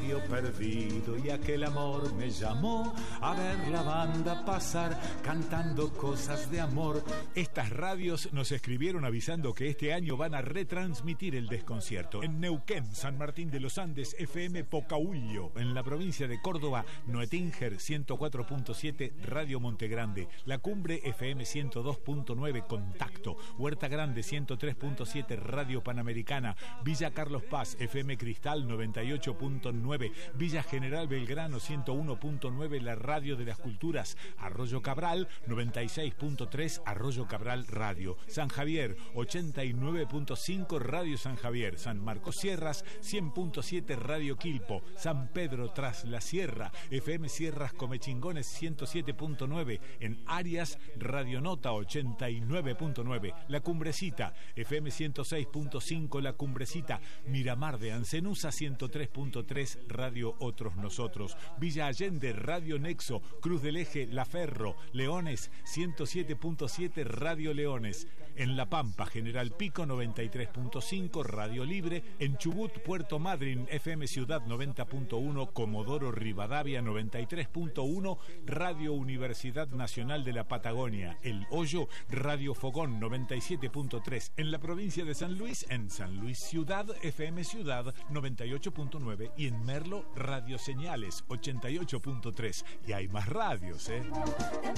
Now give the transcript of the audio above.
río perdido y aquel amor me llamó a ver la banda pasar cantando cosas de amor. Estas radios nos escribieron avisando que este año van a retransmitir el desconcierto. En Neuquén, San Martín de los Andes, FM Pocahuillo. En la provincia de Córdoba, Noetinger 104.7, Radio Montegrande. La Cumbre, FM 102.9, Contacto. Huerta Grande 103.7, Radio Panamericana. Villa Carlos Paz, FM Cristal 98.9. Villa General Belgrano 101.9, la Radio de las Culturas. Arroyo Cabral 96.3, Arroyo Cabral Radio. San Javier 89.5, Radio San Javier. San Marcos Sierras 100.7, Radio Quilpo. San Pedro Tras la Sierra, FM Sierras Comechingones 107.9. En Arias, Radio Nota 89.9. La Cumbrecita, FM 106.5, La Cumbrecita. Miramar de Ancenusa 103.3, Radio Otros Nosotros. Villa Allende, Radio Nexo. Cruz del Eje, La Ferro. Leones 107.7, Radio Leones. En La Pampa, General Pico 93.5, Radio Libre. En Chubut, Puerto Madryn, FM Ciudad 90.1, Comodoro Rivadavia 93.1, Radio Universidad Nacional de la Patagonia. El Hoyo, Radio Fogón 97.3. En la provincia de San Luis, en San Luis Ciudad, FM Ciudad 98.9 y en Merlo, Radio Señales 88.3. Y hay más radios,